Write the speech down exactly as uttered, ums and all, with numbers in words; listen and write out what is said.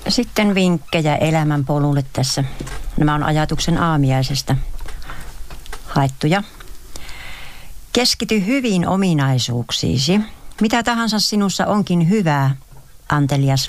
Sitten vinkkejä elämän polulle tässä. Nämä on ajatuksen aamiaisesta haettuja. Keskity hyvin ominaisuuksiisi. Mitä tahansa sinussa onkin hyvää, antelias